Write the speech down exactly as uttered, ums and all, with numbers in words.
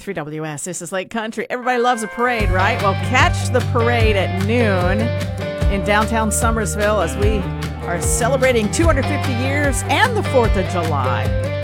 three W S. This is Lake Country. Everybody loves a parade, right? Well, catch the parade at noon in downtown Summersville as we are celebrating two hundred fifty years and the fourth of July.